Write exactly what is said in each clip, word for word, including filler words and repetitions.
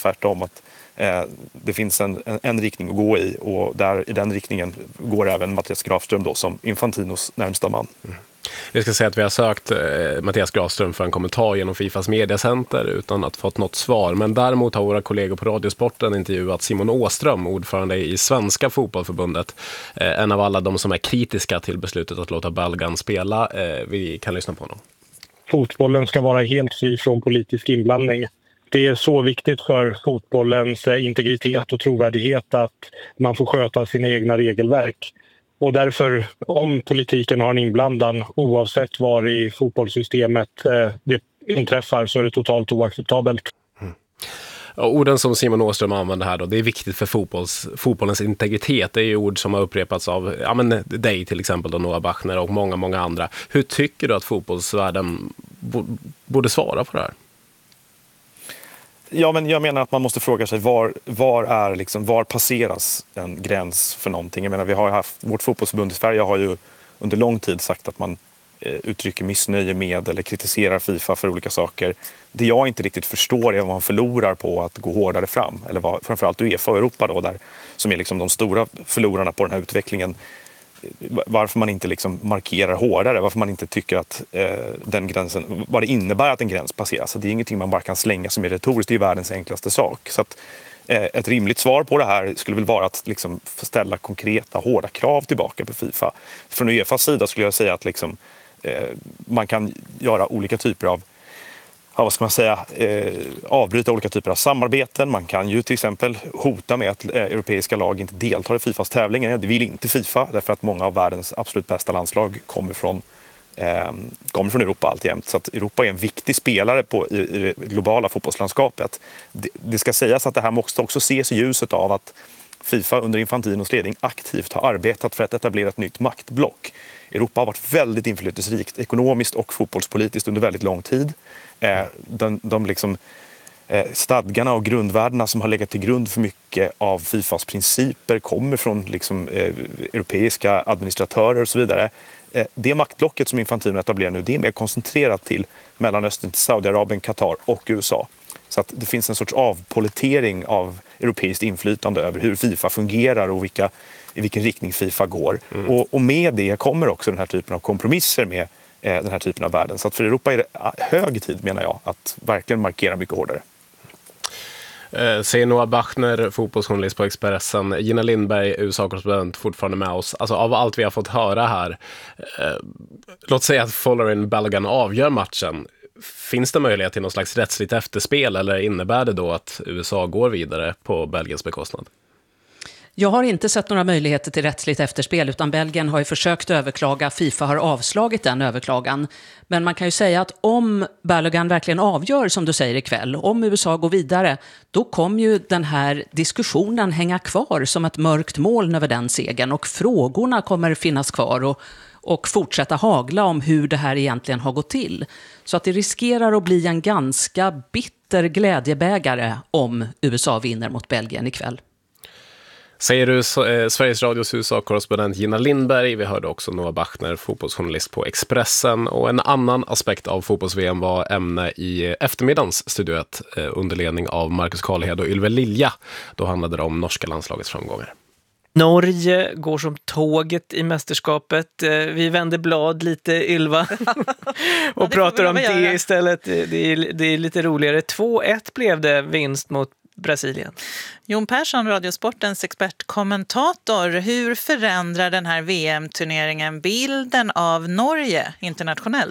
tvärtom att eh, det finns en, en, en riktning att gå i, och där i den riktningen går även Mattias Grafström då som Infantinos närmsta man. Mm. Jag ska säga att vi har sökt eh, Mattias Grafström för en kommentar genom Fifas mediacenter utan att fått något svar. Men däremot har våra kollegor på Radiosporten intervjuat Simon Åström, ordförande i Svenska fotbollförbundet. Eh, en av alla de som är kritiska till beslutet att låta Balogun spela. Eh, vi kan lyssna på honom. Fotbollen ska vara helt fri från politisk inblandning. Det är så viktigt för fotbollens integritet och trovärdighet att man får sköta sina egna regelverk. Och därför, om politiken har en inblandan, oavsett var i fotbollssystemet eh, det inträffar, så är det totalt oacceptabelt. Mm. Och orden som Simon Åström använder här då, det är viktigt för fotbolls, fotbollens integritet. Det är ju ord som har upprepats av ja, men dig till exempel, då, Noah Bachner och många, många andra. Hur tycker du att fotbollsvärlden borde svara på det här? Ja, men jag menar att man måste fråga sig var, var, är liksom, var passeras en gräns för någonting. Jag menar, vi har haft, vårt fotbollsförbund i Sverige har ju under lång tid sagt att man eh, uttrycker missnöje med eller kritiserar FIFA för olika saker. Det jag inte riktigt förstår är vad man förlorar på att gå hårdare fram. Eller vad, framförallt UEFA och Europa då, där, som är liksom de stora förlorarna på den här utvecklingen. Varför man inte liksom markerar hårdare, varför man inte tycker att eh, den gränsen, vad det innebär att en gräns passeras. Så det är ingenting man bara kan slänga som är retoriskt, det är världens enklaste sak. Så att, eh, ett rimligt svar på det här skulle väl vara att liksom ställa konkreta, hårda krav tillbaka på FIFA. Från UEFAs sida skulle jag säga att liksom, eh, man kan göra olika typer av Ja, vad ska man säga, eh, avbryta olika typer av samarbeten. Man kan ju till exempel hota med att eh, europeiska lag inte deltar i Fifas tävlingar. Det vill inte FIFA, därför att många av världens absolut bästa landslag kommer från, eh, kommer från Europa alltjämt. Så att Europa är en viktig spelare på, i, i det globala fotbollslandskapet. Det, det ska sägas att det här måste också ses i ljuset av att FIFA under Infantinos ledning aktivt har arbetat för att etablera ett nytt maktblock. Europa har varit väldigt inflytelserikt ekonomiskt och fotbollspolitiskt under väldigt lång tid. Eh, de de liksom, eh, stadgarna och grundvärdena som har legat till grund för mycket av Fifas principer kommer från liksom, eh, europeiska administratörer och så vidare. Eh, det maktblocket som Infantino etablerar nu, det är mer koncentrerat till Mellanöstern, till Saudiarabien, Qatar och U S A. Så att det finns en sorts avpolitering av europeiskt inflytande över hur FIFA fungerar och vilka, i vilken riktning FIFA går. Mm. Och, och med det kommer också den här typen av kompromisser med eh, den här typen av världen. Så att för Europa är det hög tid, menar jag, att verkligen markera mycket hårdare. Eh, säger Noah Bachner, fotbollsjournalist på Expressen. Gina Lindberg, U S A-korrespondent, fortfarande med oss. Alltså av allt vi har fått höra här, eh, låt säga att Folarin Balogun avgör matchen. Finns det möjlighet till någon slags rättsligt efterspel, eller innebär det då att U S A går vidare på Belgiens bekostnad? Jag har inte sett några möjligheter till rättsligt efterspel, utan Belgien har ju försökt överklaga. FIFA har avslagit den överklagan. Men man kan ju säga att om Balogun verkligen avgör, som du säger ikväll, om U S A går vidare, då kommer ju den här diskussionen hänga kvar som ett mörkt moln över den segern, och frågorna kommer finnas kvar och och fortsätta hagla om hur det här egentligen har gått till. Så att det riskerar att bli en ganska bitter glädjebägare om U S A vinner mot Belgien ikväll. Säger du eh, Sveriges Radios U S A-korrespondent Gina Lindberg. Vi hörde också Noah Bachner, fotbollsjournalist på Expressen. Och en annan aspekt av fotbolls-V M var ämne i eftermiddagens studioet eh, under ledning av Marcus Karlhed och Ylve Lilja. Då handlade det om norska landslagets framgångar. Norge går som tåget i mästerskapet. Vi vänder blad lite, Ylva, och ja, pratar om det göra. Istället. Det är, det är lite roligare. två ett blev det vinst mot Brasilien. Jon Persson, Radiosportens expertkommentator. Hur förändrar den här V M-turneringen bilden av Norge internationellt?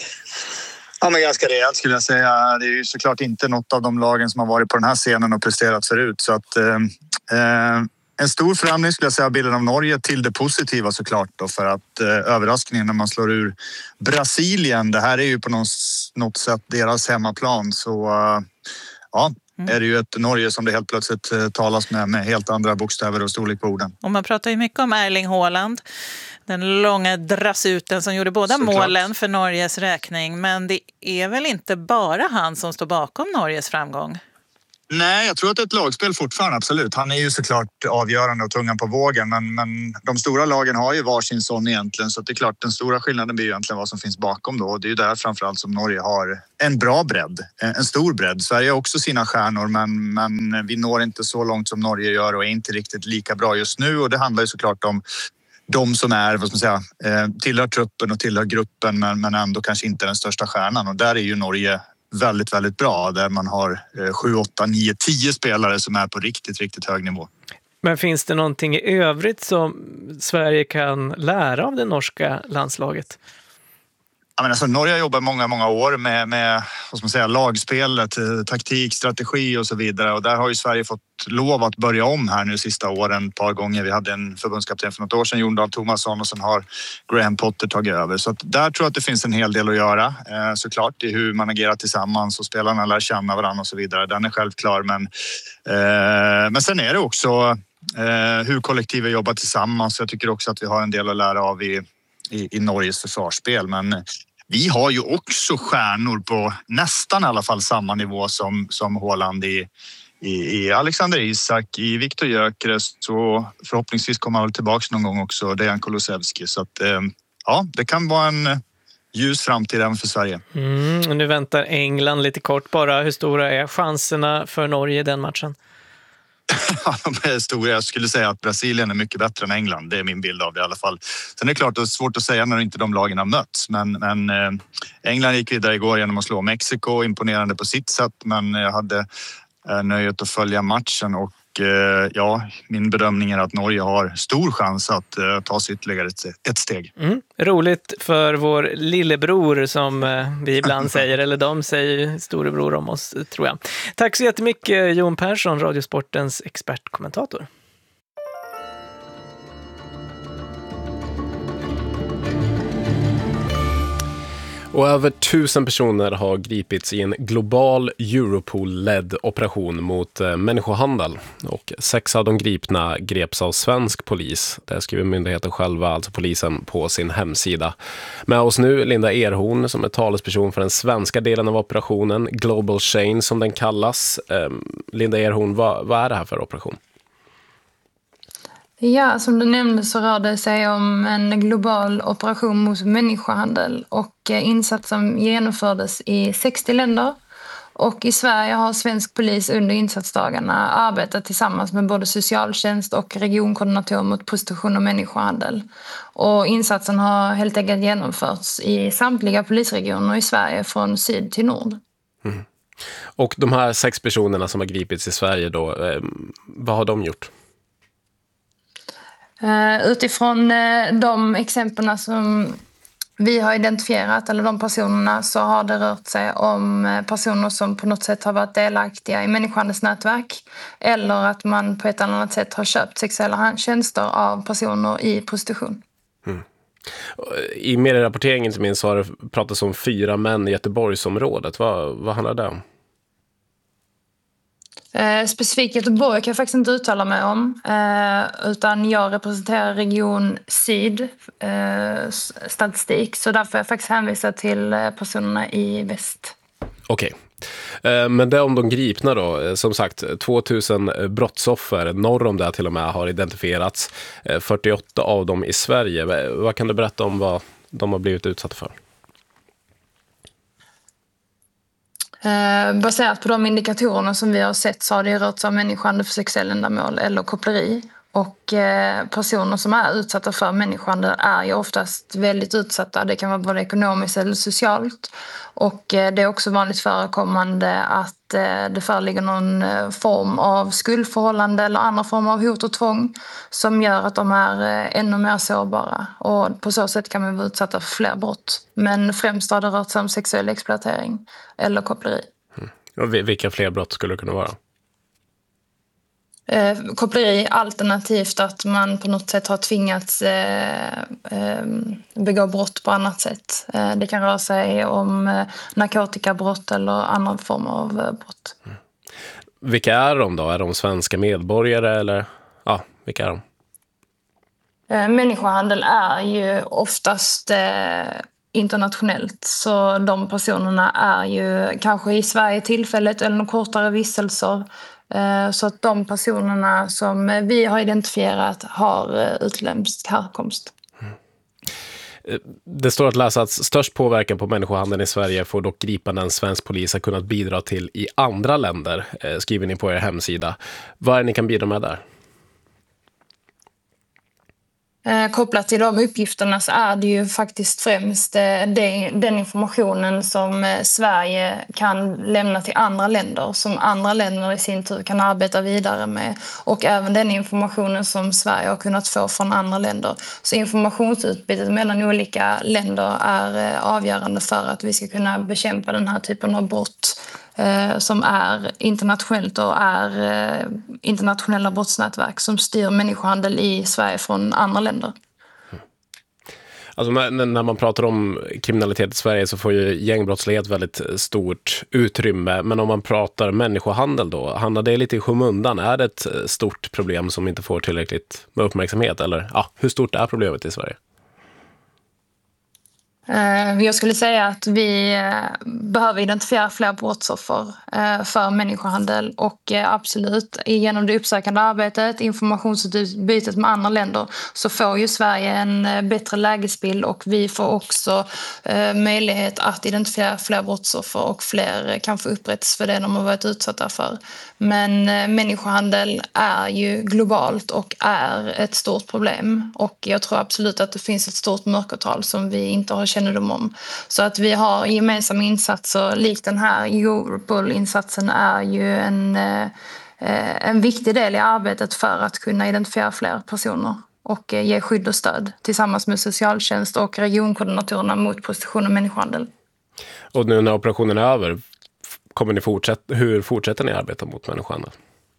Ja, men ganska rejält skulle jag säga. Det är ju såklart inte något av de lagen som har varit på den här scenen och presterat förut. Så att... Eh, En stor förändring skulle jag säga, bilden av Norge till det positiva såklart då, för att eh, överraskningen när man slår ur Brasilien, det här är ju på något, något sätt deras hemmaplan, så eh, ja, mm. är det ju ett Norge som det helt plötsligt eh, talas med med helt andra bokstäver och storlek på orden. Och man pratar ju mycket om Erling Haaland, den långa drassuten som gjorde båda såklart målen för Norges räkning, men det är väl inte bara han som står bakom Norges framgång? Nej, jag tror att det är ett lagspel fortfarande, absolut. Han är ju såklart avgörande och tungan på vågen, men, men de stora lagen har ju varsin sån egentligen, så det är klart den stora skillnaden blir ju egentligen vad som finns bakom då. Och det är ju där framförallt som Norge har en bra bredd, en stor bredd. Sverige har också sina stjärnor, men, men vi når inte så långt som Norge gör och är inte riktigt lika bra just nu, och det handlar ju såklart om de som är, vad ska man säga, tillhör truppen och tillhör gruppen, men, men ändå kanske inte den största stjärnan, och där är ju Norge väldigt, väldigt bra, där man har sju, åtta, nio, tio spelare som är på riktigt, riktigt hög nivå. Men finns det någonting i övrigt som Sverige kan lära av det norska landslaget? Ja, men alltså, Norge har jobbat många, många år med, med vad ska man säga, lagspelet, taktik, strategi och så vidare. Och där har ju Sverige fått lov att börja om här nu sista åren ett par gånger. Vi hade en förbundskapten för något år sedan, Jon Dahl Tomasson, och sen har Graham Potter tagit över. Så att där tror jag att det finns en hel del att göra. Eh, såklart i hur man agerar tillsammans och spelarna lär känna varandra och så vidare. Den är självklar, men, eh, men sen är det också eh, hur kollektivet jobbar tillsammans. Jag tycker också att vi har en del att lära av i, i, i Norges försvarsspel, men vi har ju också stjärnor på nästan i alla fall samma nivå som, som Haaland i, i, i Alexander Isak, i Viktor Gyökeres, så förhoppningsvis kommer han tillbaka någon gång också, Dejan Kulusevski. Så att, ja, det kan vara en ljus framtid även för Sverige. Mm, och nu väntar England lite kort bara. Hur stora är chanserna för Norge i den matchen? Ja, de är stora. Jag skulle säga att Brasilien är mycket bättre än England. Det är min bild av det i alla fall. Sen är det klart att det är svårt att säga när inte de lagen har mötts. Men, men eh, England gick vidare igår genom att slå Mexiko. Imponerande på sitt sätt. Men jag hade eh, nöjet att följa matchen. Och eh, ja, min bedömning är att Norge har stor chans att eh, ta sig ytterligare ett, ett steg. Mm. Roligt för vår lillebror som eh, vi ibland säger. Eller de säger storebror om oss, tror jag. Tack så jättemycket, Jon Persson, Radiosportens expertkommentator. Och över tusen personer har gripits i en global Europol-ledd operation mot eh, människohandel. Och sex av de gripna greps av svensk polis. Det skriver myndigheten själva, alltså polisen, på sin hemsida. Med oss nu Linda Erhorn som är talesperson för den svenska delen av operationen, Global Chain som den kallas. Eh, Linda Erhorn, vad, vad är det här för operation? Ja, som du nämnde så rör det sig om en global operation mot människohandel och insatsen genomfördes i sextio länder. Och i Sverige har svensk polis under insatsdagarna arbetat tillsammans med både socialtjänst och regionkoordinatorer mot prostitution och människohandel. Och insatsen har helt enkelt genomförts i samtliga polisregioner i Sverige från syd till nord. Mm. Och de här sex personerna som har gripits i Sverige då, eh, vad har de gjort? Uh, utifrån uh, de exemplen som vi har identifierat, eller de personerna, så har det rört sig om uh, personer som på något sätt har varit delaktiga i människohandelsnätverk eller att man på ett annat sätt har köpt sexuella tjänster av personer i prostitution. Mm. I medierapporteringen inte minst har det pratats om fyra män i Göteborgsområdet. Vad, vad handlar det om? Eh, specifikt Göteborg kan jag faktiskt inte uttala mig om, eh, utan jag representerar region Syd eh, statistik, så därför är jag faktiskt hänvisad till eh, personerna i väst. Okej, eh, men det om de gripna då, som sagt tvåtusen brottsoffer norr om det till och med har identifierats, eh, fyrtioåtta av dem i Sverige. Vad kan du berätta om vad de har blivit utsatta för? Eh, baserat på de indikatorerna som vi har sett så har det rört sig om människohandel för sexuella ändamål eller koppleri. Och eh, personer som är utsatta för människohandel är ju oftast väldigt utsatta. Det kan vara både ekonomiskt eller socialt. Och eh, det är också vanligt förekommande att eh, det föreligger någon eh, form av skuldförhållande eller andra former av hot och tvång som gör att de är eh, ännu mer sårbara. Och på så sätt kan man vara utsatta för fler brott. Men främst har det rört sig om sexuell exploatering eller koppleri. Mm. Och vilka fler brott skulle det kunna vara? Eh, koppleri alternativt att man på något sätt har tvingats eh, eh, begå brott på annat sätt. Eh, det kan röra sig om eh, narkotikabrott eller andra former av eh, brott. Mm. Vilka är de då? Är de svenska medborgare eller ja, vilka är de? Eh, människohandel är ju oftast eh, internationellt. Så de personerna är ju kanske i Sverige tillfället eller någon kortare vistelser. Så att de personerna som vi har identifierat har utländsk härkomst. Det står att läsa att störst påverkan på människohandeln i Sverige får dock gripanden svensk polis har kunnat bidra till i andra länder, skriver ni på er hemsida. Vad är det ni kan bidra med där? Eh, kopplat till de uppgifterna så är det ju faktiskt främst eh, det, den informationen som eh, Sverige kan lämna till andra länder, som andra länder i sin tur kan arbeta vidare med, och även den informationen som Sverige har kunnat få från andra länder. Så informationsutbytet mellan olika länder är eh, avgörande för att vi ska kunna bekämpa den här typen av brott eh, som är internationellt och är eh, internationella brottsnätverk som styr människohandel i Sverige från andra länder. Alltså när man pratar om kriminalitet i Sverige så får ju gängbrottslighet väldigt stort utrymme. Men om man pratar människohandel då, handlar det lite i skymundan? Är det ett stort problem som inte får tillräckligt med uppmärksamhet? Eller ja, hur stort är problemet i Sverige? Jag skulle säga att vi behöver identifiera fler brottsoffer för människohandel, och absolut genom det uppsökande arbetet, informationsutbytet med andra länder, så får ju Sverige en bättre lägesbild, och vi får också möjlighet att identifiera fler brottsoffer och fler kan få upprättelse för det de har varit utsatta för. Men människohandel är ju globalt och är ett stort problem, och jag tror absolut att det finns ett stort mörkertal som vi inte har kännedom om. Så att vi har gemensamma insatser, likt den här Europol-insatsen är ju en, en viktig del i arbetet för att kunna identifiera fler personer och ge skydd och stöd tillsammans med socialtjänst och regionkoordinatorerna mot prostitution och människohandel. Och nu när operationen är över, kommer ni fortsätta, hur fortsätter ni arbeta mot människohandel?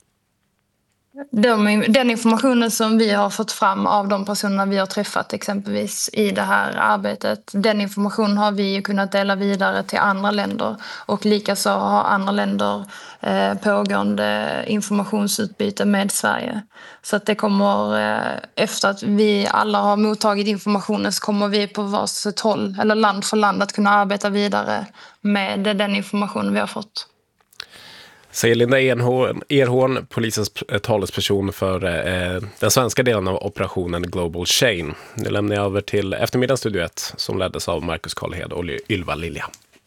De, den informationen som vi har fått fram av de personerna vi har träffat exempelvis i det här arbetet, den informationen har vi kunnat dela vidare till andra länder, och likaså har andra länder eh, pågående informationsutbyte med Sverige. Så att det kommer, eh, efter att vi alla har mottagit informationen, så kommer vi på varsitt håll, eller land för land, att kunna arbeta vidare med den informationen vi har fått. Säger Linda Erhorn, polisens talesperson för eh, den svenska delen av operationen Global Chain. Nu lämnar jag över till eftermiddagens Studio ett som leddes av Marcus Karlhed och Ylva Lilja.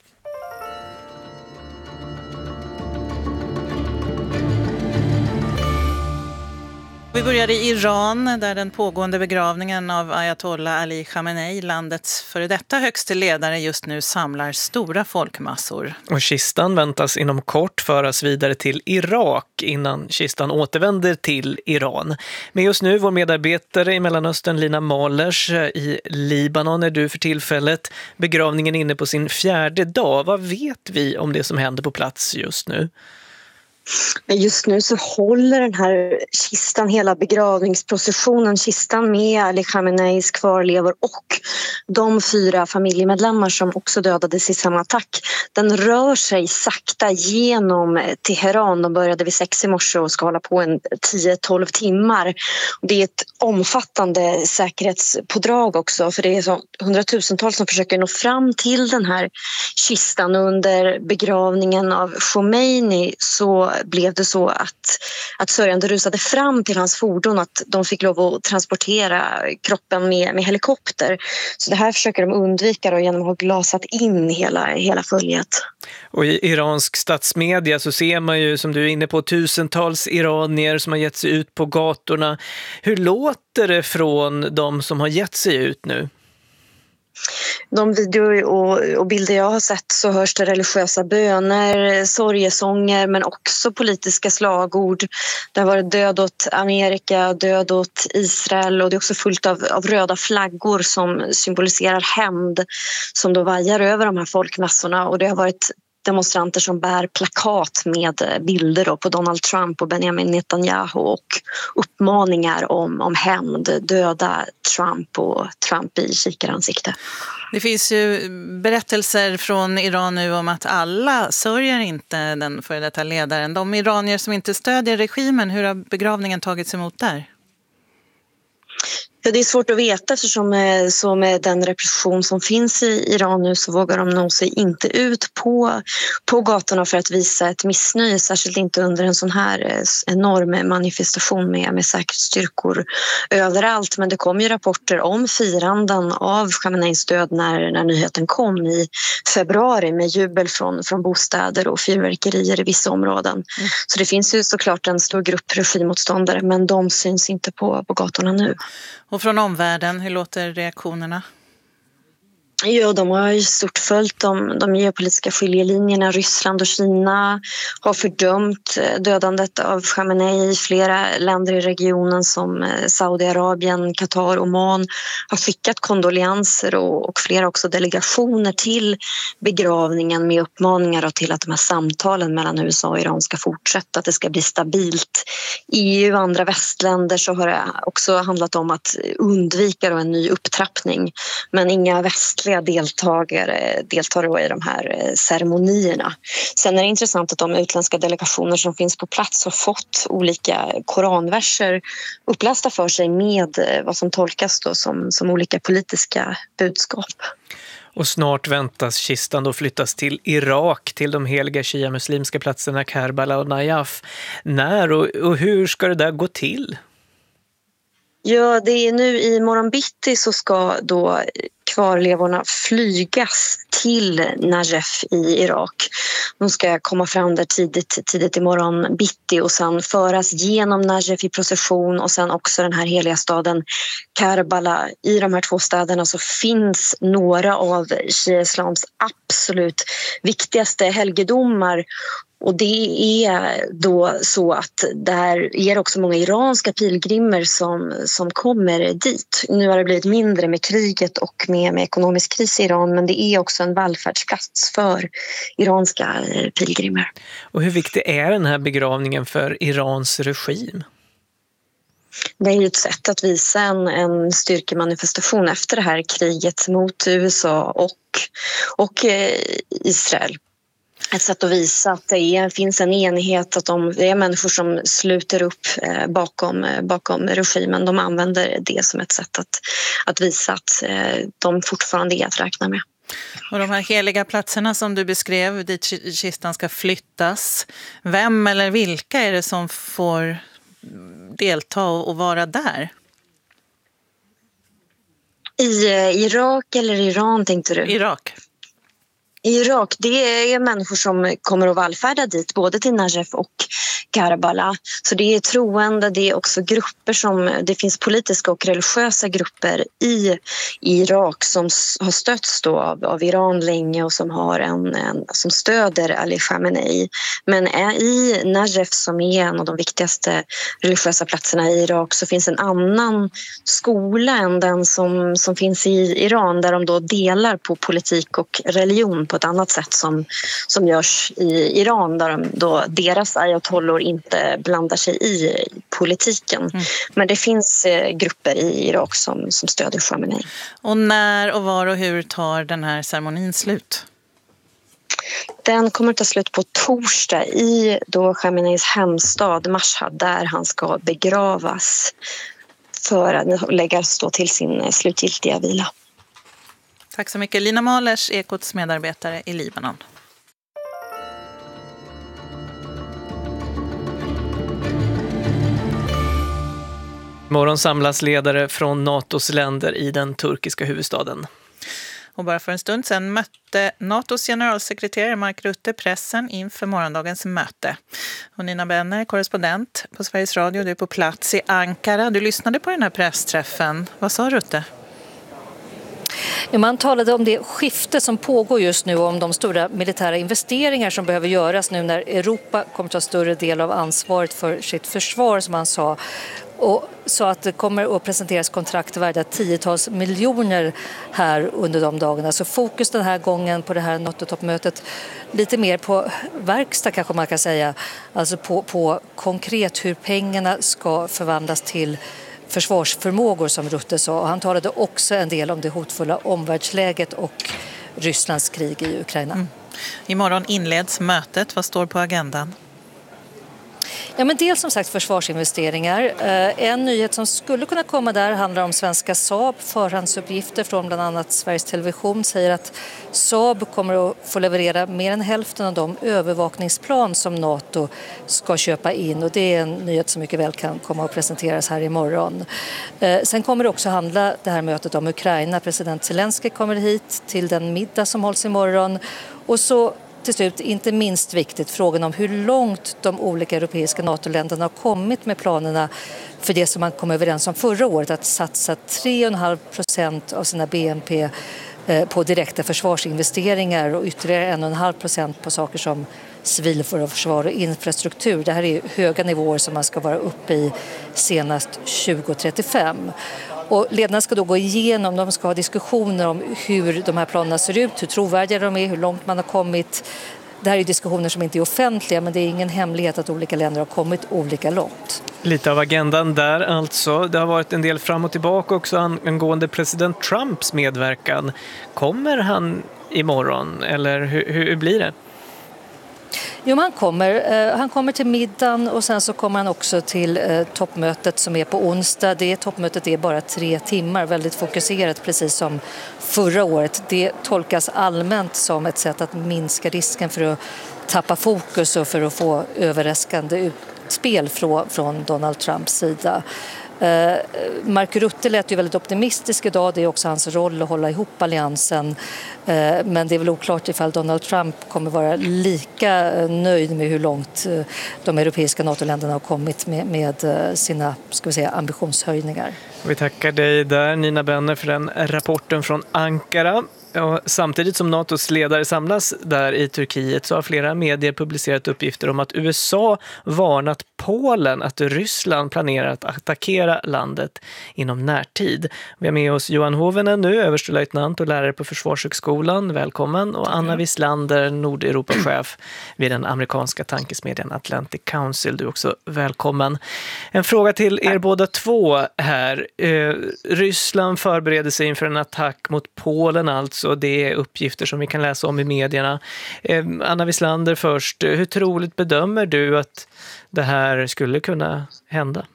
Vi börjar i Iran, där den pågående begravningen av Ayatollah Ali Khamenei, landets före detta högste ledare, just nu samlar stora folkmassor. Och kistan väntas inom kort föras vidare till Irak innan kistan återvänder till Iran. Men just nu vår medarbetare i Mellanöstern, Lina Mahlers, i Libanon är du för tillfället. Begravningen är inne på sin fjärde dag. Vad vet vi om det som händer på plats just nu? Men just nu så håller den här kistan, hela begravningsprocessionen, kistan med Ali Khameneis kvarlevor och de fyra familjemedlemmar som också dödades i samma attack. Den rör sig sakta genom Teheran. De började vid sex i morse och ska hålla på en tio tolv timmar. Det är ett omfattande säkerhetspådrag också, för det är så hundratusentals som försöker nå fram till den här kistan. Under begravningen av Khomeini så blev det så att, att sörjande rusade fram till hans fordon, att de fick lov att transportera kroppen med, med helikopter. Så det här försöker de undvika då, genom att ha glasat in hela, hela följet. Och i iransk statsmedia så ser man ju, som du är inne på, tusentals iranier som har gett sig ut på gatorna. Hur låter det från de som har gett sig ut nu? De videor och, och bilder jag har sett så hörs det religiösa böner, sorgesånger, men också politiska slagord. Det har varit död åt Amerika, död åt Israel, och det är också fullt av, av röda flaggor som symboliserar hämnd som då vajar över de här folkmassorna, och det har varit demonstranter som bär plakat med bilder då på Donald Trump och Benjamin Netanyahu och uppmaningar om, om hämnd, döda Trump och Trump i kikaransikte. Det finns ju berättelser från Iran nu om att alla sörjer inte den före detta ledaren. De iranier som inte stödjer regimen, hur har begravningen tagits emot där? Ja, det är svårt att veta eftersom så med den repression som finns i Iran nu så vågar de nå sig inte ut på, på gatorna för att visa ett missnöje, särskilt inte under en sån här enorm manifestation med, med säkerhetsstyrkor överallt. Men det kom ju rapporter om firanden av Khameneis död när, när nyheten kom i februari med jubel från, från bostäder och fyrverkerier i vissa områden. Mm. Så det finns ju såklart en stor grupp regimmotståndare, men de syns inte på, på gatorna nu. Och från omvärlden, hur låter reaktionerna? Ja, de har ju stort följt de, de geopolitiska skiljelinjerna. Ryssland och Kina har fördömt dödandet av Khamenei. Flera länder i regionen som Saudiarabien, Qatar och Oman har skickat kondolenser och, och flera också delegationer till begravningen med uppmaningar till att de här samtalen mellan U S A och Iran ska fortsätta, att det ska bli stabilt. I E U och andra västländer så har det också handlat om att undvika en ny upptrappning, men inga västländer deltagare deltar i de här ceremonierna. Sen är det intressant att de utländska delegationer som finns på plats har fått olika koranverser upplästa för sig med vad som tolkas då som, som olika politiska budskap. Och snart väntas kistan då flyttas till Irak, till de heliga shia-muslimska platserna Karbala och Najaf. När och, och hur ska det där gå till? Ja, det är nu i morgon bitti så ska då kvarlevorna flygas till Najaf i Irak. De ska komma fram där tidigt, tidigt i morgon bitti och sen föras genom Najaf i procession och sen också den här heliga staden Karbala. I de här två städerna så finns några av shia-islams absolut viktigaste helgedomar. Och det är då så att där är också många iranska pilgrimer som, som kommer dit. Nu har det blivit mindre med kriget och med, med ekonomisk kris i Iran, men det är också en välfärdsplats för iranska pilgrimer. Och hur viktig är den här begravningen för Irans regim? Det är ju ett sätt att visa en, en styrkemanifestation efter det här kriget mot U S A och, och eh, Israel. Ett sätt att visa att det är, finns en enighet, att de, det är människor som sluter upp eh, bakom, bakom regimen. De använder det som ett sätt att, att visa att eh, de fortfarande är att räkna med. Och de här heliga platserna som du beskrev, dit kistan ska flyttas. Vem eller vilka är det som får delta och vara där? I eh, Irak eller Iran tänkte du? Irak. I Irak, det är människor som kommer att vallfärda dit, både till Najaf och Karbala. Så det är troende, det är också grupper som, det finns politiska och religiösa grupper i Irak som har stötts då av, av Iran länge och som, har en, en, som stöder Ali Khamenei. Men i Najaf, som är en av de viktigaste religiösa platserna i Irak, så finns en annan skola än den som, som finns i Iran, där de då delar på politik och religion på ett annat sätt som, som görs i Iran, där de då, deras ayatollor inte blandar sig i politiken. Mm. Men det finns eh, grupper i Irak som, som stöder Khamenei. Och när och var och hur tar den här ceremonin slut? Den kommer att ta slut på torsdag i då Khameneis hemstad Mashhad, där han ska begravas för att läggas då till sin slutgiltiga vila. Tack så mycket. Lina Mahlers, Ekots medarbetare i Libanon. Imorgon samlas ledare från NATOs länder i den turkiska huvudstaden. Och bara för en stund sedan mötte NATOs generalsekreterare Mark Rutte pressen inför morgondagens möte. Och Nina Benner, korrespondent på Sveriges Radio, du är på plats i Ankara. Du lyssnade på den här pressträffen. Vad sa Rutte? Man talade om det skifte som pågår just nu och om de stora militära investeringar som behöver göras nu när Europa kommer ta större del av ansvaret för sitt försvar, som han sa. Och så att det kommer att presenteras kontrakt värda tiotals miljoner här under de dagarna. Så fokus den här gången på det här NATO-toppmötet lite mer på verkstad, kanske man kan säga. Alltså på, på konkret hur pengarna ska förvandlas till försvarsförmågor, som Rutte sa. Och han talade också en del om det hotfulla omvärldsläget och Rysslands krig i Ukraina. Mm. Imorgon inleds mötet. Vad står på agendan? Ja, men dels som sagt försvarsinvesteringar. En nyhet som skulle kunna komma där handlar om svenska Saab. Förhandsuppgifter från bland annat Sveriges Television säger att Saab kommer att få leverera mer än hälften av de övervakningsplan som NATO ska köpa in. Och det är en nyhet som mycket väl kan komma att presenteras här imorgon. Sen kommer det också handla det här mötet om Ukraina. President Zelensky kommer hit till den middag som hålls imorgon. Och så till slut, inte minst viktigt, frågan om hur långt de olika europeiska NATO-länderna har kommit med planerna för det som man kom överens om förra året, att satsa tre komma fem procent av sina B N P på direkta försvarsinvesteringar och ytterligare en komma fem procent på saker som civilförsvar och infrastruktur. Det här är höga nivåer som man ska vara uppe i senast tjugo trettiofem. Och ledarna ska då gå igenom, de ska ha diskussioner om hur de här planerna ser ut, hur trovärdiga de är, hur långt man har kommit. Det här är diskussioner som inte är offentliga, men det är ingen hemlighet att olika länder har kommit olika långt. Lite av agendan där alltså. Det har varit en del fram och tillbaka också angående president Trumps medverkan. Kommer han imorgon eller hur, hur blir det? Jo, han kommer. Han kommer till middagen och sen så kommer han också till toppmötet som är på onsdag. Det toppmötet är bara tre timmar, väldigt fokuserat precis som förra året. Det tolkas allmänt som ett sätt att minska risken för att tappa fokus och för att få överraskande utspel från Donald Trumps sida. Uh, Mark Rutte lät ju väldigt optimistisk idag, det är också hans roll att hålla ihop alliansen, uh, men det är väl oklart ifall Donald Trump kommer vara lika uh, nöjd med hur långt uh, de europeiska NATO-länderna har kommit med, med uh, sina, ska vi säga, ambitionshöjningar. Vi tackar dig där, Nina Benner, för den rapporten från Ankara. Och samtidigt som NATOs ledare samlas där i Turkiet så har flera medier publicerat uppgifter om att U S A varnat Polen att Ryssland planerar att attackera landet inom närtid. Vi har med oss Johan Hovenen nu, överstelöjtnant och lärare på Försvarshögskolan. Välkommen. Och Anna Wislander, Nordeuropachef vid den amerikanska tankesmedjan Atlantic Council. Du är också välkommen. En fråga till er båda två här. Eh, Ryssland förbereder sig inför en attack mot Polen alltså. Och det är uppgifter som vi kan läsa om i medierna. Eh, Anna Wislander först. Hur troligt bedömer du att det här skulle kunna hända?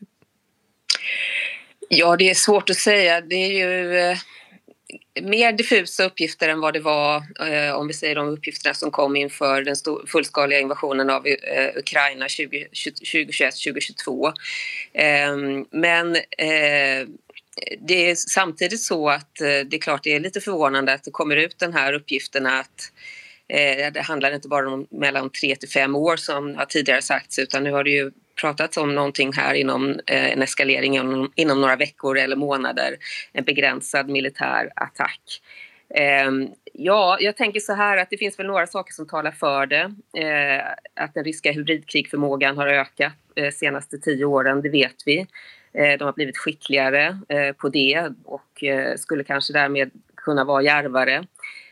Ja, det är svårt att säga. Det är ju eh, mer diffusa uppgifter än vad det var eh, om vi säger de uppgifterna som kom inför den stor, fullskaliga invasionen av eh, Ukraina tjugo tjugoett tjugo tjugotvå. Eh, men eh, det är samtidigt så att eh, det är klart det är lite förvånande att det kommer ut den här uppgifterna att eh, det handlar inte bara om mellan tre till fem år som har tidigare sagts, utan nu har det ju pratats om någonting här inom eh, en eskalering inom, inom några veckor eller månader, en begränsad militär attack. Eh, ja, jag tänker så här att det finns väl några saker som talar för det. Eh, att den ryska hybridkrigförmågan har ökat eh, senaste tio åren, det vet vi. De har blivit skickligare på det och skulle kanske därmed kunna vara djärvare.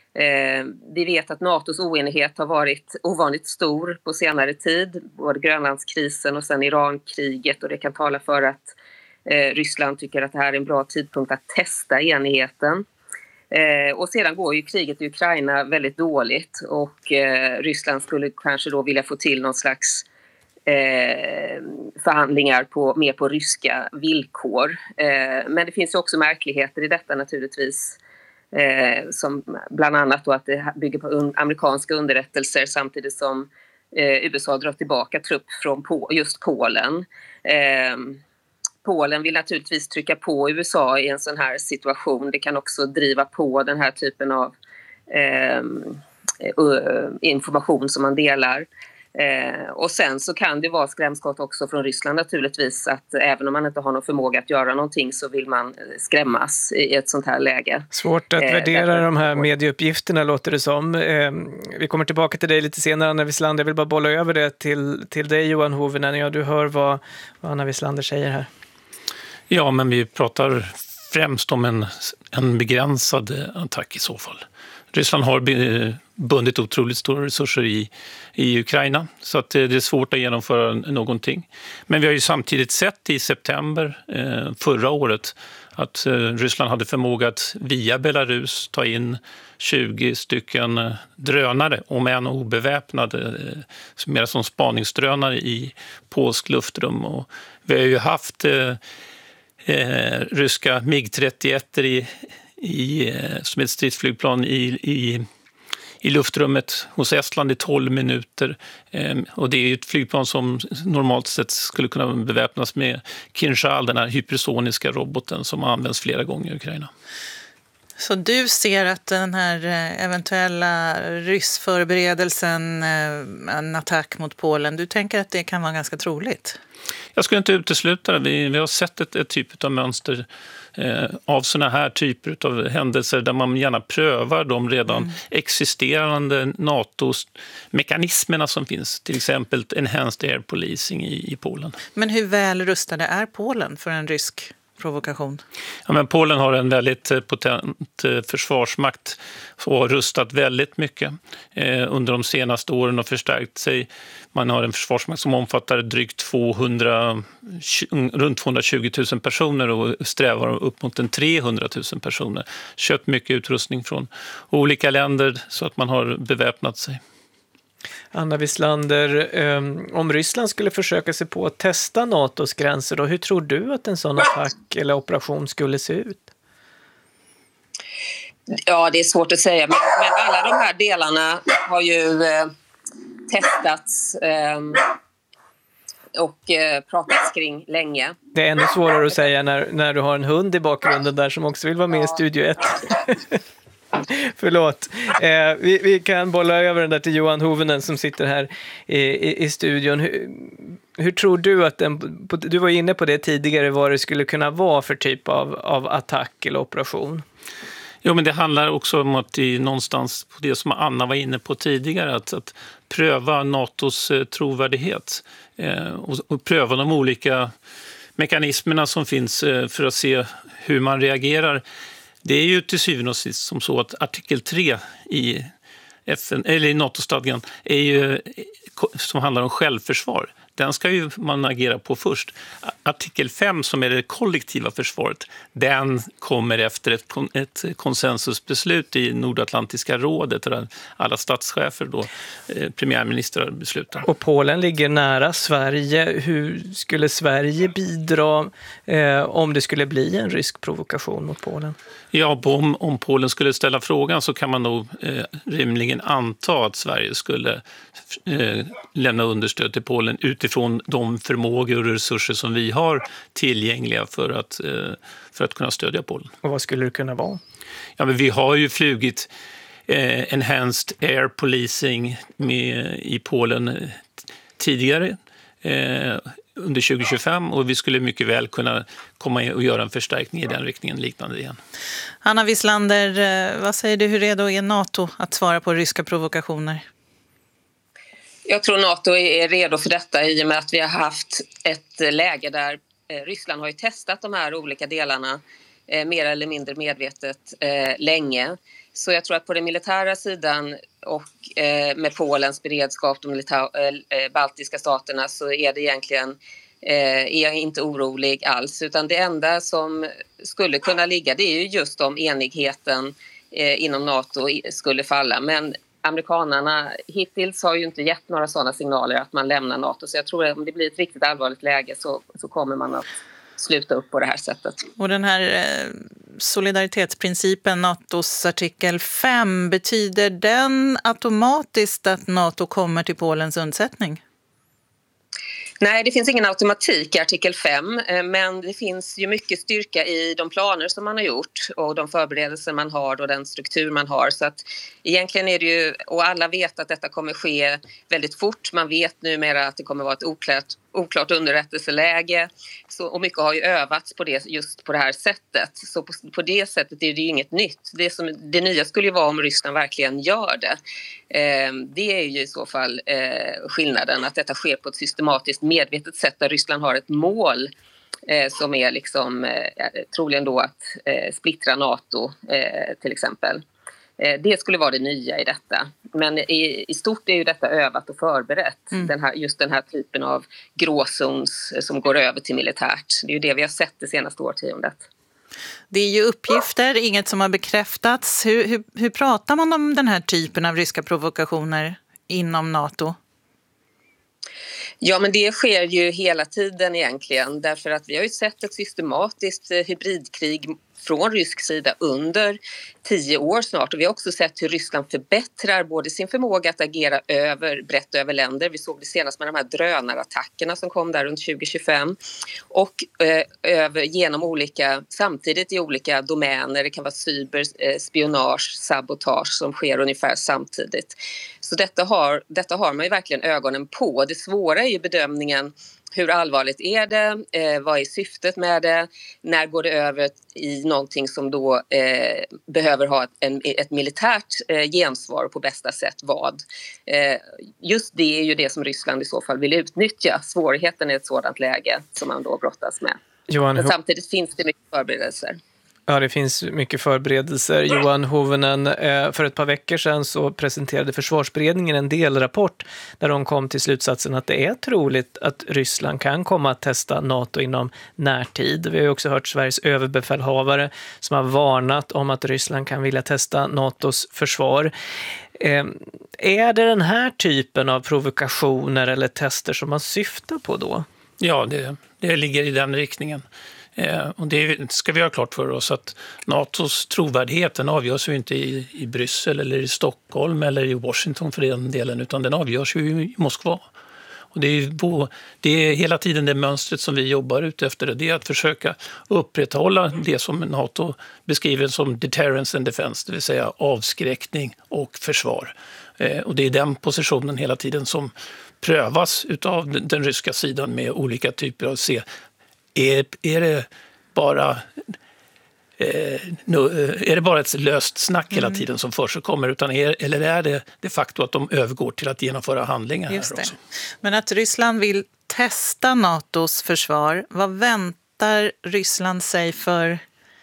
Vi vet att NATOs oenighet har varit ovanligt stor på senare tid. Både Grönlandskrisen och sen Irankriget. Och det kan tala för att Ryssland tycker att det här är en bra tidpunkt att testa enigheten. Och sedan går ju kriget i Ukraina väldigt dåligt. Och Ryssland skulle kanske då vilja få till någon slags Eh, förhandlingar på, mer på ryska villkor. Eh, men det finns ju också märkligheter i detta naturligtvis. Eh, som bland annat då att det bygger på un- amerikanska underrättelser samtidigt som eh, U S A drar tillbaka trupp från po- just Polen. Eh, Polen vill naturligtvis trycka på U S A i en sån här situation. Det kan också driva på den här typen av eh, information som man delar. Eh, och sen så kan det vara skrämskott också från Ryssland naturligtvis, att även om man inte har någon förmåga att göra någonting så vill man skrämmas i ett sånt här läge. Svårt att eh, värdera de här medieuppgifterna låter det som. Eh, vi kommer tillbaka till dig lite senare, Anna Wislander. Jag vill bara bolla över det till, till dig, Johan Hovenen. Ja, du hör vad, vad Anna Wislander säger här. Ja, men vi pratar främst om en, en begränsad attack i så fall. Ryssland har bundit otroligt stora resurser i, i Ukraina så att det är svårt att genomföra någonting. Men vi har ju samtidigt sett i september eh, förra året att Ryssland hade förmåga att via Belarus ta in tjugo stycken drönare, om än obeväpnade, mer som spaningsdrönare i polsk luftrum. Och vi har ju haft eh, eh, ryska MiG trettioett i, i, som ett stridsflygplan i, i i luftrummet hos Estland i tolv minuter. Och det är ju ett flygplan som normalt sett skulle kunna beväpnas med Kinzhal, den här hypersoniska roboten som används flera gånger i Ukraina. Så du ser att den här eventuella ryssförberedelsen, en attack mot Polen, du tänker att det kan vara ganska troligt? Jag skulle inte utesluta det. Vi, vi har sett ett, ett typ av mönster eh, av såna här typer av händelser där man gärna prövar de redan mm. existerande NATO-mekanismerna som finns. Till exempel enhanced air policing i, i Polen. Men hur väl rustade är Polen för en rysk provokation? Ja, men Polen har en väldigt potent försvarsmakt och har rustat väldigt mycket eh, under de senaste åren och förstärkt sig. Man har en försvarsmakt som omfattar drygt tvåhundra, runt tvåhundratjugo tusen personer och strävar upp mot en trehundra tusen personer. Köpt mycket utrustning från olika länder så att man har beväpnat sig. Anna Wieslander, om Ryssland skulle försöka sig på att testa NATOs gränser, då, hur tror du att en sån attack eller operation skulle se ut? Ja, det är svårt att säga, men, men alla de här delarna har ju eh, testats eh, och eh, pratats kring länge. Det är ännu svårare att säga när, när du har en hund i bakgrunden där som också vill vara med i Studio ett. Förlåt. Eh, vi, vi kan bolla över den där till Johan Hovenen som sitter här i, i, i studion. Hur, hur tror du att den, du var inne på det tidigare, vad det skulle kunna vara för typ av, av attack eller operation? Jo, men det handlar också om att det någonstans på det som Anna var inne på tidigare, att, att pröva NATOs eh, trovärdighet eh, och, och pröva de olika mekanismerna som finns eh, för att se hur man reagerar. Det är ju till syvende och sist som så att artikel tre i F N, eller i NATO-stadgan är ju, som handlar om självförsvar. Den ska ju man agera på först. Artikel fem, som är det kollektiva försvaret, den kommer efter ett, ett konsensusbeslut i Nordatlantiska rådet där alla statschefer, då, eh, premiärministrar, beslutar. Och Polen ligger nära Sverige. Hur skulle Sverige bidra eh, om det skulle bli en rysk provokation mot Polen? Ja, om, om Polen skulle ställa frågan så kan man nog eh, rimligen anta att Sverige skulle eh, lämna understöd till Polen utifrån de förmågor och resurser som vi har tillgängliga för att, eh, för att kunna stödja Polen. Och vad skulle det kunna vara? Ja, men vi har ju flugit eh, enhanced air policing med, i Polen eh, tidigare eh, under tjugo tjugofem, och vi skulle mycket väl kunna komma och göra en förstärkning i den riktningen liknande igen. Anna Wieslander, vad säger du, hur redo är NATO att svara på ryska provokationer? Jag tror NATO är redo för detta i och med att vi har haft ett läge där Ryssland har ju testat de här olika delarna eh, mer eller mindre medvetet eh, länge. Så jag tror att på den militära sidan och eh, med Polens beredskap, de militär, eh, baltiska staterna, så är det egentligen eh, är jag inte orolig alls. Utan det enda som skulle kunna ligga, det är ju just om enigheten eh, inom NATO skulle falla. Men amerikanerna hittills har ju inte gett några sådana signaler att man lämnar NATO. Så jag tror att om det blir ett riktigt allvarligt läge så, så kommer man att sluta upp på det här sättet. Och den här eh, solidaritetsprincipen, NATOs artikel fem, betyder den automatiskt att NATO kommer till Polens undsättning? Nej, det finns ingen automatik i artikel fem, men det finns ju mycket styrka i de planer som man har gjort och de förberedelser man har och den struktur man har. Så att egentligen är det ju, och alla vet att detta kommer ske väldigt fort. Man vet numera att det kommer vara ett oklart, oklart underrättelseläge. Så, och mycket har ju övats på det, just på det här sättet. Så på, på det sättet är det ju inget nytt. Det, som, det nya skulle ju vara om Ryssland verkligen gör det. Eh, det är ju i så fall eh, skillnaden, att detta sker på ett systematiskt medvetet sätt där Ryssland har ett mål eh, som är liksom, eh, troligen då att eh, splittra NATO eh, till exempel. Eh, det skulle vara det nya i detta. Men i, i stort är ju detta övat och förberett. Mm. Den här, just den här typen av gråzons som går över till militärt. Det är ju det vi har sett det senaste årtiondet. Det är ju uppgifter, inget som har bekräftats. Hur, hur, hur pratar man om den här typen av ryska provokationer inom NATO? Ja, men det sker ju hela tiden egentligen, därför att vi har ju sett ett systematiskt hybridkrig från rysk sida under tio år snart, och vi har också sett hur Ryssland förbättrar både sin förmåga att agera över, brett över länder. Vi såg det senast med de här drönarattackerna som kom där runt tjugo tjugofem, och eh, över, genom olika, samtidigt i olika domäner. Det kan vara cyber, eh, spionage, sabotage som sker ungefär samtidigt. Så detta har, detta har man ju verkligen ögonen på. Det svåra är ju bedömningen. Hur allvarligt är det? Eh, vad är syftet med det? När går det över i någonting som då eh, behöver ha ett, en, ett militärt eh, gensvar på bästa sätt? Vad? Eh, just det är ju det som Ryssland i så fall vill utnyttja. Svårigheten är ett sådant läge som man då brottas med. Johan, Men samtidigt finns det mycket förberedelser. Ja, det finns mycket förberedelser. Johan Hovenen, för ett par veckor sedan så presenterade Försvarsberedningen en delrapport där de kom till slutsatsen att det är troligt att Ryssland kan komma att testa NATO inom närtid. Vi har ju också hört Sveriges överbefälhavare som har varnat om att Ryssland kan vilja testa NATOs försvar. Är det den här typen av provokationer eller tester som man syftar på då? Ja, det, det ligger i den riktningen. Eh, och det ska vi ha klart för oss att NATOs trovärdighet, den avgörs ju inte i, i Bryssel eller i Stockholm eller i Washington för den delen, utan den avgörs ju i Moskva. Och det är, det är hela tiden det mönstret som vi jobbar ut efter. Det är att försöka upprätthålla det som NATO beskriver som deterrence and defense, det vill säga avskräckning och försvar. Eh, och det är den positionen hela tiden som prövas av den, den ryska sidan med olika typer av se. Är, är det bara eh, nu, är det bara ett löst snack hela tiden som förekommer, utan är, eller är det de facto att de övergår till att genomföra handlingar Just här det. också? Men att Ryssland vill testa NATOs försvar, vad väntar Ryssland sig för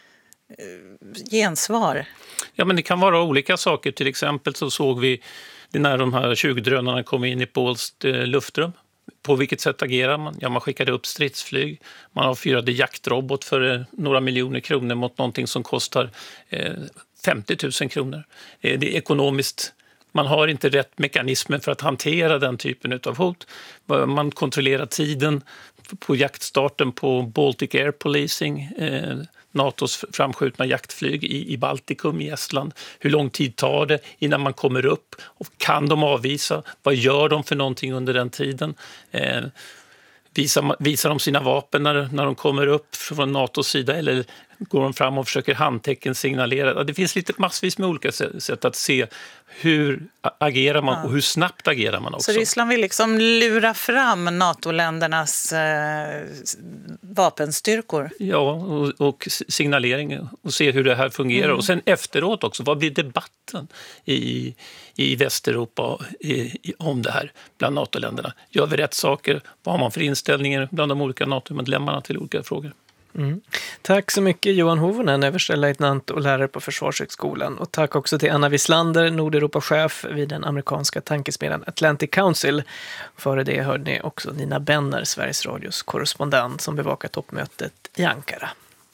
gensvar? Ja, men det kan vara olika saker. Till exempel så såg vi det när de här tjugo drönarna kom in i polskt eh, luftrum. På vilket sätt agerar man? Ja, man skickade upp stridsflyg. Man avfyrade jaktrobot för eh, några miljoner kronor mot någonting som kostar eh, femtio tusen kronor. Eh, det är ekonomiskt. Man har inte rätt mekanismer för att hantera den typen av hot. Man kontrollerar tiden på jaktstarten på Baltic Air Policing, eh, NATOs framskjutna jaktflyg i, i Baltikum, i Estland. Hur lång tid tar det innan man kommer upp? Och kan de avvisa? Vad gör de för någonting under den tiden? Eh, visar, visar de sina vapen när, när de kommer upp från NATOs sida, eller går de fram och försöker handtecken signalera? Det finns lite massvis med olika sätt att se hur agerar man och hur snabbt agerar man också. Så Ryssland vill liksom lura fram NATO-ländernas eh, vapenstyrkor? Ja, och, och signalering och se hur det här fungerar. Mm. Och sen efteråt också, vad blir debatten i, i Västeuropa i, i, om det här bland NATO-länderna? Gör vi rätt saker? Vad har man för inställningar bland de olika NATO-medlemmarna till olika frågor? Mm. Tack så mycket Johan Hovenen, överstelöjtnant och lärare på Försvarshögskolan. Och tack också till Anna Wislander, Nordeuropa-chef vid den amerikanska tankesmedjan Atlantic Council. Före det hörde ni också Nina Benner, Sveriges Radios korrespondent som bevakar toppmötet i Ankara.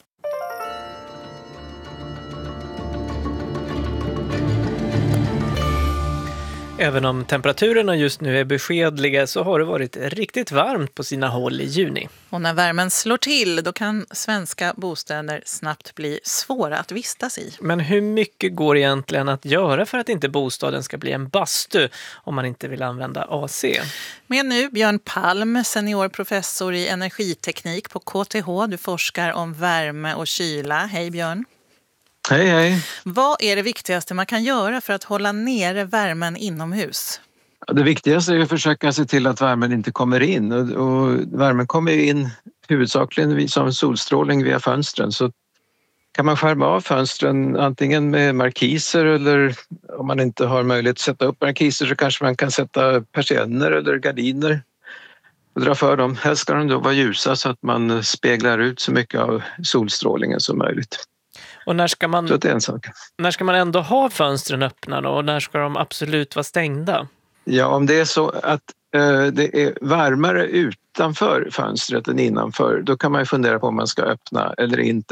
Även om temperaturerna just nu är beskedliga så har det varit riktigt varmt på sina håll i juni. Och när värmen slår till då kan svenska bostäder snabbt bli svåra att vistas i. Men hur mycket går egentligen att göra för att inte bostaden ska bli en bastu om man inte vill använda A C? Med nu Björn Palm, seniorprofessor i energiteknik på K T H. Du forskar om värme och kyla. Hej Björn. Hej, hej. Vad är det viktigaste man kan göra för att hålla nere värmen inomhus? Det viktigaste är att försöka se till att värmen inte kommer in. Och, och värmen kommer in huvudsakligen som solstrålning via fönstren. Så kan man skärma av fönstren antingen med markiser eller om man inte har möjlighet att sätta upp markiser så kanske man kan sätta persienner eller gardiner och dra för dem. Helst ska de då vara ljusa så att man speglar ut så mycket av solstrålningen som möjligt. Och när ska man, så det är en sak. När ska man ändå ha fönstren öppna då? Och när ska de absolut vara stängda? Ja, om det är så att eh, det är varmare utanför fönstret än innanför, då kan man ju fundera på om man ska öppna eller inte.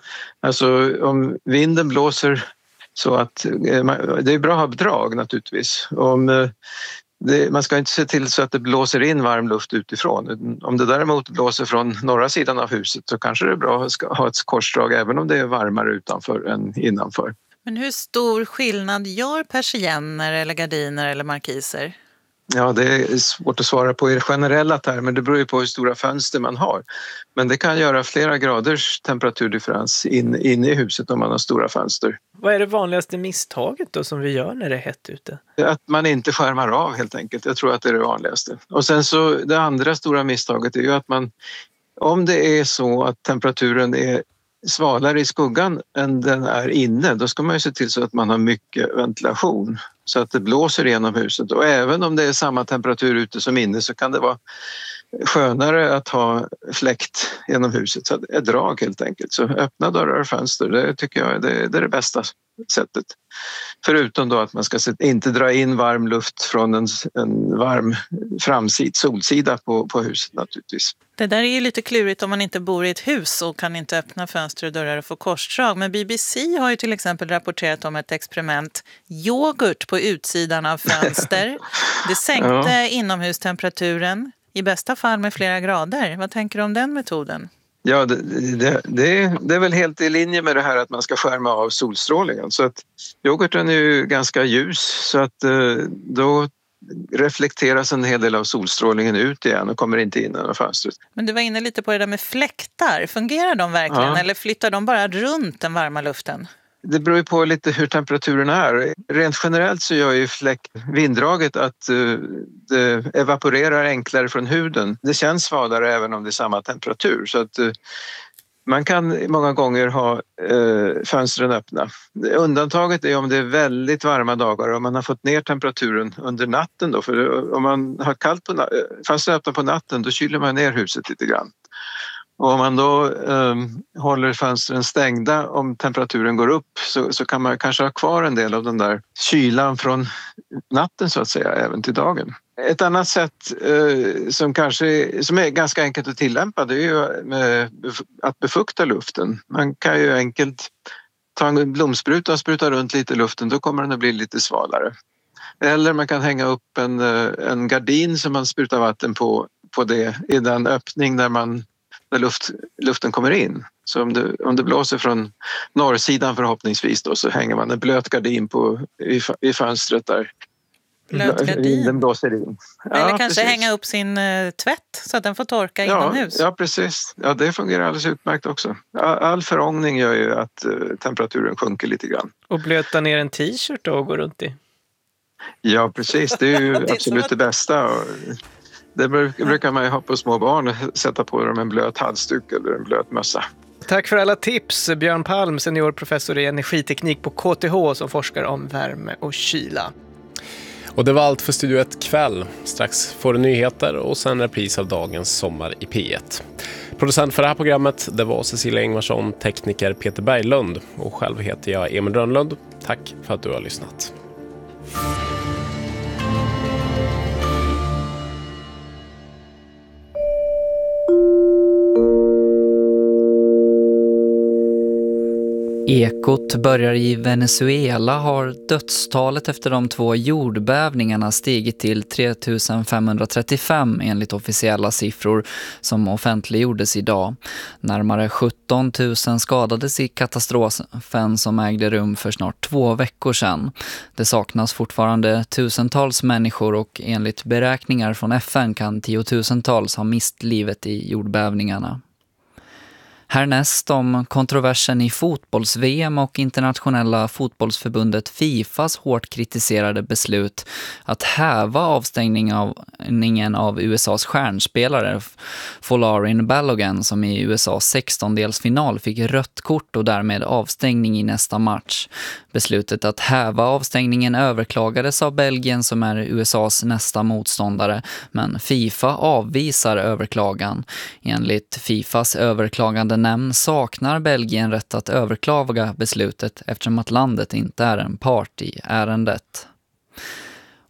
Alltså om vinden blåser så att, det är bra att ha drag naturligtvis. Om det, man ska inte se till så att det blåser in varm luft utifrån. Om det däremot blåser från norra sidan av huset så kanske det är bra att ha ett korsdrag även om det är varmare utanför än innanför. Men hur stor skillnad gör persienner eller gardiner eller markiser? Ja, det är svårt att svara på i generella termer. Det beror ju på hur stora fönster man har. Men det kan göra flera graders temperaturdifferens in, in i huset om man har stora fönster. Vad är det vanligaste misstaget då som vi gör när det är hett ute? Att man inte skärmar av helt enkelt. Jag tror att det är det vanligaste. Och sen så det andra stora misstaget är ju att man, om det är så att temperaturen är svalare i skuggan än den är inne, då ska man ju se till så att man har mycket ventilation så att det blåser igenom huset. Och även om det är samma temperatur ute som inne så kan det vara skönare att ha fläkt genom huset. Så ett drag helt enkelt. Så öppna dörrar och fönster, det tycker jag det, det är det bästa sättet. Förutom då att man ska inte dra in varm luft från en, en varm framsida, solsida på, på huset naturligtvis. Det där är ju lite klurigt om man inte bor i ett hus och kan inte öppna fönster och dörrar och få korsdrag. Men B B C har ju till exempel rapporterat om ett experiment. Yoghurt på utsidan av fönster. Det sänkte ja. inomhustemperaturen i bästa fall med flera grader. Vad tänker du om den metoden? Ja, det, det, det, är, det är väl helt i linje med det här att man ska skärma av solstrålningen. Så att yoghurten är ju ganska ljus så att då reflekteras en hel del av solstrålningen ut igen och kommer inte in genom fönstret. Men du var inne lite på det där med fläktar. Fungerar de verkligen ja. eller flyttar de bara runt den varma luften? Det beror ju på lite hur temperaturen är. Rent generellt så gör ju fläkt, vinddraget att uh, det evaporerar enklare från huden. Det känns svalare även om det är samma temperatur. Så att uh, man kan många gånger ha uh, fönstren öppna. Undantaget är om det är väldigt varma dagar och man har fått ner temperaturen under natten. Då. För om man har kallt på na- fönstren öppna på natten då kyler man ner huset lite grann. Och om man då eh, håller fönstren stängda om temperaturen går upp så, så kan man kanske ha kvar en del av den där kylan från natten så att säga även till dagen. Ett annat sätt eh, som kanske som är ganska enkelt att tillämpa det är ju med att befukta luften. Man kan ju enkelt ta en blomspruta och spruta runt lite i luften, då kommer den att bli lite svalare. Eller man kan hänga upp en, en gardin som man sprutar vatten på, på det i den öppning där man där luft, luften kommer in. Så om det, om det blåser från norrsidan förhoppningsvis då, så hänger man en blöt gardin på, i, i fönstret där blöt gardin. Den blåser in. Eller ja, kanske precis. Hänga upp sin uh, tvätt så att den får torka ja, inomhus. Ja, precis. Ja, det fungerar alldeles utmärkt också. All, all förångning gör ju att uh, temperaturen sjunker lite grann. Och blöta ner en t-shirt då och gå runt i? Ja, precis. Det är ju det är absolut det bästa. Och, det brukar man ju ha på små barn och sätta på dem en blöt halsduk eller en blöt mössa. Tack för alla tips, Björn Palm, seniorprofessor i energiteknik på K T H som forskar om värme och kyla. Och det var allt för Studio ett kväll. Strax får du nyheter och sen repris av dagens Sommar i P ett. Producent för det här programmet, det var Cecilia Ingvarsson, tekniker Peter Berglund och själv heter jag Emil Rönnlund. Tack för att du har lyssnat. Ekot börjar i Venezuela har dödstalet efter de två jordbävningarna stigit till tre tusen femhundratrettiofem enligt officiella siffror som offentliggjordes idag. Närmare sjutton tusen skadades i katastrofen som ägde rum för snart två veckor sedan. Det saknas fortfarande tusentals människor och enligt beräkningar från F N kan tiotusentals ha mist livet i jordbävningarna. Härnäst om kontroversen i fotbolls-V M och internationella fotbollsförbundet Fifas hårt kritiserade beslut att häva avstängningen av U S A:s stjärnspelare Folarin Balogun som i U S A:s sextondelsfinal fick rött kort och därmed avstängning i nästa match. Beslutet att häva avstängningen överklagades av Belgien som är U S A:s nästa motståndare, men FIFA avvisar överklagan. Enligt Fifas överklagande nämnd saknar Belgien rätt att överklaga beslutet eftersom att landet inte är en part i ärendet.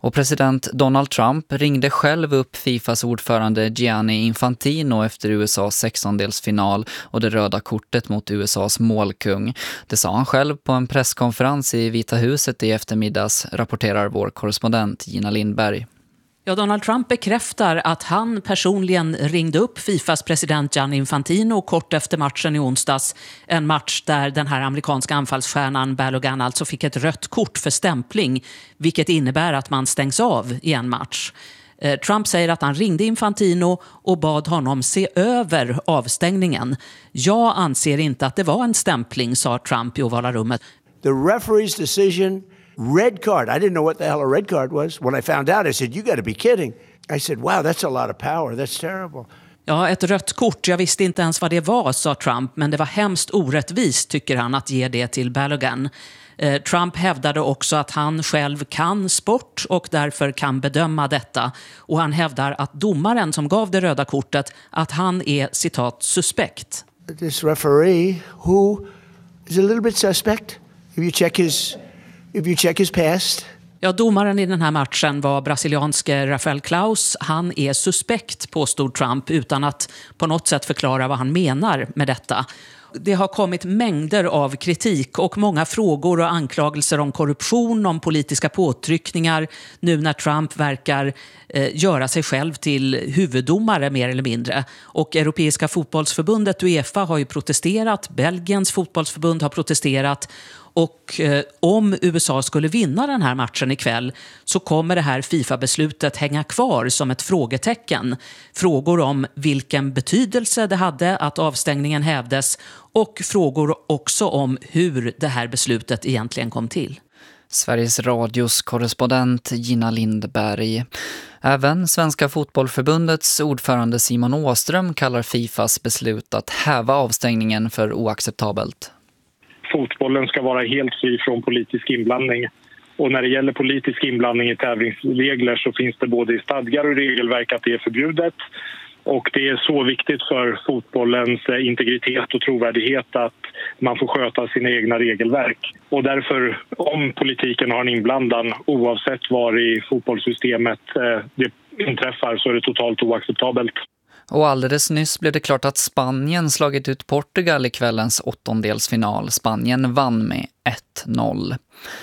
Och president Donald Trump ringde själv upp Fifas ordförande Gianni Infantino efter U S A:s sextondelsfinal och det röda kortet mot U S A:s målkung. Det sa han själv på en presskonferens i Vita huset i eftermiddags, rapporterar vår korrespondent Gina Lindberg. Ja, Donald Trump bekräftar att han personligen ringde upp Fifas president Gianni Infantino kort efter matchen i onsdags. En match där den här amerikanska anfallsstjärnan Balogun alltså fick ett rött kort för stämpling, vilket innebär att man stängs av i en match. Eh, Trump säger att han ringde Infantino och bad honom se över avstängningen. Jag anser inte att det var en stämpling, sa Trump i ovala rummet. The referee's decision, red card. I didn't know what the hell a red card was. When I found out, I said, you got to be kidding. I said, wow, that's a lot of power. That's terrible. Ja, ett rött kort. Jag visste inte ens vad det var, sa Trump. Men det var hemskt orättvist, tycker han, att ge det till Balogun. Eh, Trump hävdade också att han själv kan sport och därför kan bedöma detta. Och han hävdar att domaren som gav det röda kortet, att han är, citat, suspekt. This referee, who is a little bit suspect, if you check his... If you check his past. Ja, domaren i den här matchen var brasilianske Rafael Klaus. Han är suspekt, påstod Trump, utan att på något sätt förklara vad han menar med detta. Det har kommit mängder av kritik och många frågor och anklagelser om korruption, om politiska påtryckningar, nu när Trump verkar eh, göra sig själv till huvuddomare mer eller mindre. Och Europeiska fotbollsförbundet UEFA har ju protesterat, Belgiens fotbollsförbund har protesterat. Och eh, om U S A skulle vinna den här matchen ikväll så kommer det här FIFA-beslutet hänga kvar som ett frågetecken. Frågor om vilken betydelse det hade att avstängningen hävdes och frågor också om hur det här beslutet egentligen kom till. Sveriges radios korrespondent Gina Lindberg. Även Svenska fotbollförbundets ordförande Simon Åström kallar Fifas beslut att häva avstängningen för oacceptabelt. Fotbollen ska vara helt fri från politisk inblandning. Och när det gäller politisk inblandning i tävlingsregler så finns det både i stadgar och regelverk att det är förbjudet. Och det är så viktigt för fotbollens integritet och trovärdighet att man får sköta sina egna regelverk. Och därför, om politiken har en inblandan, oavsett var i fotbollssystemet det inträffar, så är det totalt oacceptabelt. Och alldeles nyss blev det klart att Spanien slagit ut Portugal i kvällens åttondelsfinal. Spanien vann med ett noll.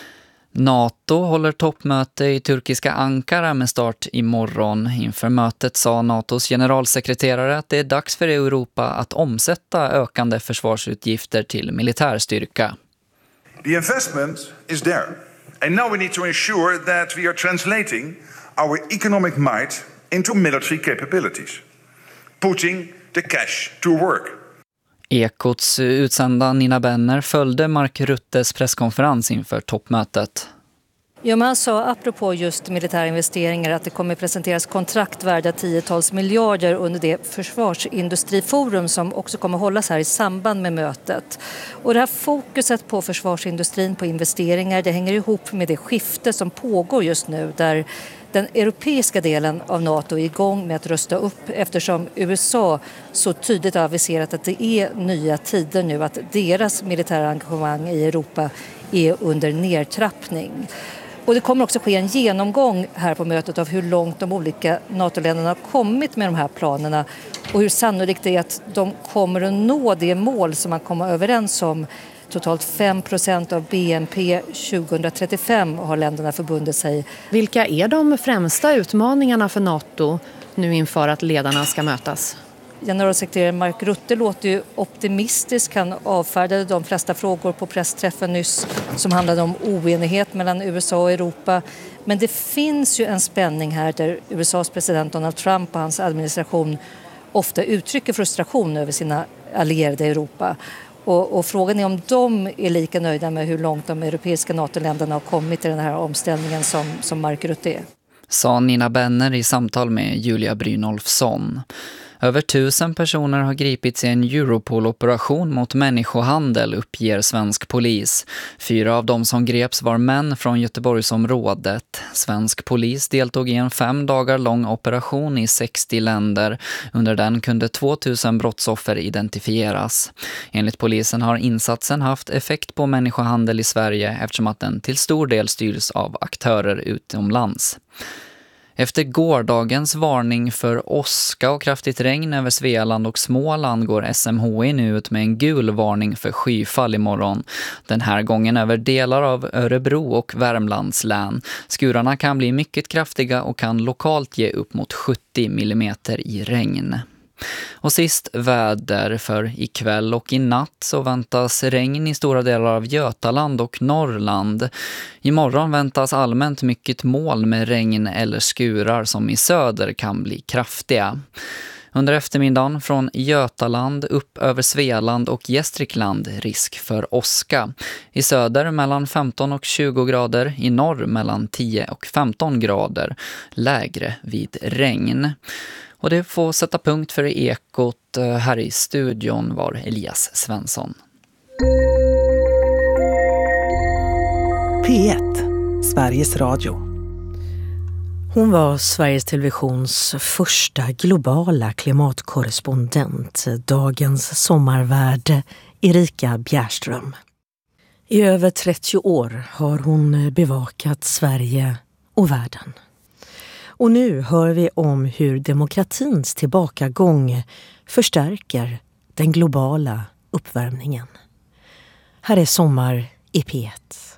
NATO håller toppmöte i turkiska Ankara med start imorgon. Inför mötet sa NATOs generalsekreterare att det är dags för Europa att omsätta ökande försvarsutgifter till militärstyrka. The investment is there. And now we need to ensure that we are translating our economic might into military capabilities. Putting the cash to work. Ekots utsända Nina Benner följde Mark Ruttes presskonferens inför toppmötet. Ja, man sa apropå just militära investeringar att det kommer presenteras kontrakt värda tiotals miljarder under det försvarsindustriforum som också kommer hållas här i samband med mötet. Och det här fokuset på försvarsindustrin, på investeringar, det hänger ihop med det skifte som pågår just nu där den europeiska delen av NATO är igång med att rösta upp eftersom U S A så tydligt har aviserat att det är nya tider nu, att deras militära engagemang i Europa är under nedtrappning. Och det kommer också ske en genomgång här på mötet av hur långt de olika NATO-länderna har kommit med de här planerna och hur sannolikt det är att de kommer att nå det mål som man kommer överens om. Totalt fem procent av B N P tjugohundratrettiofem har länderna förbundit sig. Vilka är de främsta utmaningarna för NATO nu inför att ledarna ska mötas? Generalsekreterare Mark Rutte låter ju optimistisk. Han avfärdade de flesta frågor på pressträffen nyss som handlade om oenighet mellan U S A och Europa. Men det finns ju en spänning här där U S A:s president Donald Trump och hans administration ofta uttrycker frustration över sina allierade i Europa. Och, och frågan är om de är lika nöjda med hur långt de europeiska NATO-länderna har kommit i den här omställningen som, som Mark Rutte är. Sa Nina Benner i samtal med Julia Brynolfsson. Över tusen personer har gripits i en Europol-operation mot människohandel, uppger svensk polis. Fyra av dem som greps var män från Göteborgsområdet. Svensk polis deltog i en fem dagar lång operation i sextio länder. Under den kunde tvåtusen brottsoffer identifieras. Enligt polisen har insatsen haft effekt på människohandel i Sverige eftersom att den till stor del styrs av aktörer utomlands. Efter gårdagens varning för åska och kraftigt regn över Svealand och Småland går S M H I nu ut med en gul varning för skyfall imorgon. Den här gången över delar av Örebro och Värmlands län. Skurarna kan bli mycket kraftiga och kan lokalt ge upp mot sjuttio millimeter i regn. Och sist väder, för ikväll och i natt så väntas regn i stora delar av Götaland och Norrland. Imorgon väntas allmänt mycket moln med regn eller skurar som i söder kan bli kraftiga. Under eftermiddagen från Götaland upp över Svealand och Gästrikland risk för åska. I söder mellan femton och tjugo grader, i norr mellan tio och femton grader, lägre vid regn. Och det får sätta punkt för Ekot. Här i studion var Elias Svensson. P ett, Sveriges Radio. Hon var Sveriges Televisions första globala klimatkorrespondent, dagens sommarvärd Erika Bjärström. I över trettio år har hon bevakat Sverige och världen. Och nu hör vi om hur demokratins tillbakagång förstärker den globala uppvärmningen. Här är Sommar i P ett.